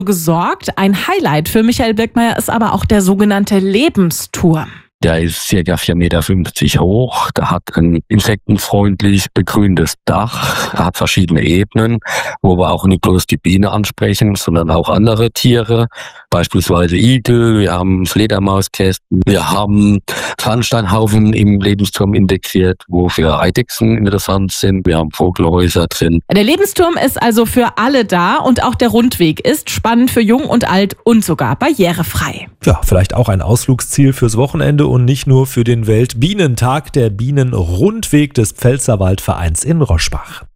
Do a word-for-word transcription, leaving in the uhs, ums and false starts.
gesorgt. Ein Highlight für Michael Birkmeier ist aber auch der sogenannte Lebensturm. Der ist ca. vier Meter fünfzig hoch, der hat ein insektenfreundlich begrüntes Dach, er hat verschiedene Ebenen, wo wir auch nicht bloß die Biene ansprechen, sondern auch andere Tiere, beispielsweise Igel, wir haben Fledermauskästen, wir haben Sandsteinhaufen im Lebensturm integriert, wo für Eidechsen interessant sind, wir haben Vogelhäuser drin. Der Lebensturm ist also für alle da und auch der Rundweg ist spannend für Jung und Alt und sogar barrierefrei. Ja, vielleicht auch ein Ausflugsziel fürs Wochenende und nicht nur für den Weltbienentag, der Bienenrundweg des Pfälzerwaldvereins in Roschbach.